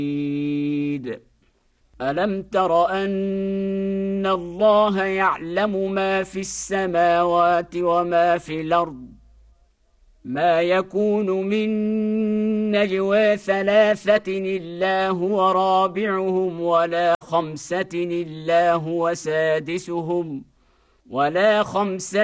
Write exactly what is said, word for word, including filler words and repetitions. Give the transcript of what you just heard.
ألم تر أن الله يعلم ما في السماوات وما في الأرض ما يكون من نجوى ثلاثة إلا هو رابعهم ولا خمسة إلا هو سادسهم ولا خمسة